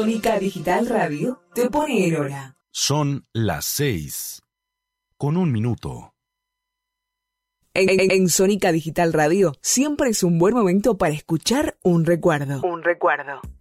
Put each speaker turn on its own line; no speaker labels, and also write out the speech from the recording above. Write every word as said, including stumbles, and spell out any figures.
Sónica Digital Radio te pone en hora.
Son las seis, con un minuto.
En, en, en Sónica Digital Radio siempre es un buen momento para escuchar un recuerdo. Un recuerdo.